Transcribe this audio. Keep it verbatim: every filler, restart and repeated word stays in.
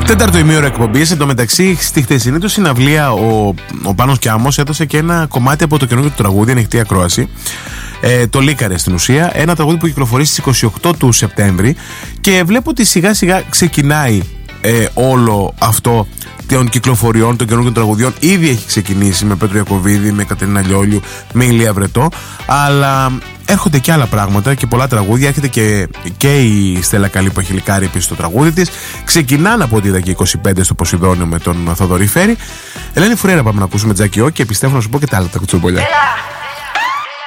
Τέταρτο ημίωρο εκπομπής. Εν τω μεταξύ, στη χθεσινή του συναυλία, ο, ο Πάνος Κιάμος έδωσε και ένα κομμάτι από το καινούργιο του τραγούδι, ανοιχτή ακρόαση. Ε, το Λίκαρε στην ουσία. Ένα τραγούδι που κυκλοφορεί στις είκοσι οκτώ του Σεπτέμβρη. Και βλέπω ότι σιγά σιγά ξεκινάει ε, όλο αυτό των κυκλοφοριών, των καινούργιων τραγουδιών. Ήδη έχει ξεκινήσει με Πέτρο Ιακωβίδη, με Κατερίνα Λιόλιου, με Ηλία Βρετό. Αλλά έρχονται και άλλα πράγματα και πολλά τραγούδια. Έρχεται και, και η Στέλλα Καλή που έχει λικάρει επίσης το τραγούδι της. Ξεκινάνε από ό,τι είδα και είκοσι πέντε στο Ποσειδόνιο με τον Θοδωρή Φέρη. Ελένη Φουρέρα, πάμε να ακούσουμε Τζάκι Ο και επιστρέφω να σου πω και τα άλλα τα κουτσομπολιά.